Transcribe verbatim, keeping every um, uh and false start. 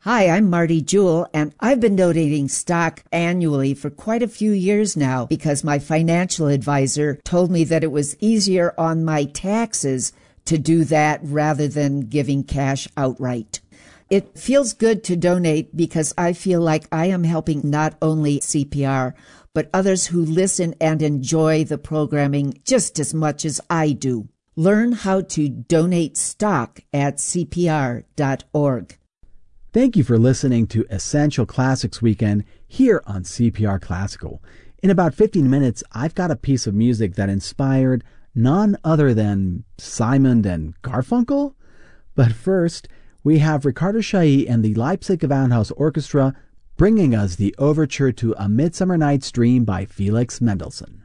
Hi, I'm Marty Jewell, and I've been donating stock annually for quite a few years now because my financial advisor told me that it was easier on my taxes to do that rather than giving cash outright. It feels good to donate because I feel like I am helping not only C P R, but others who listen and enjoy the programming just as much as I do. Learn how to donate stock at C P R dot org. Thank you for listening to Essential Classics Weekend here on C P R Classical. In about fifteen minutes, I've got a piece of music that inspired none other than Simon and Garfunkel. But first, we have Ricardo Chailly and the Leipzig Gewandhaus Orchestra bringing us the overture to A Midsummer Night's Dream by Felix Mendelssohn.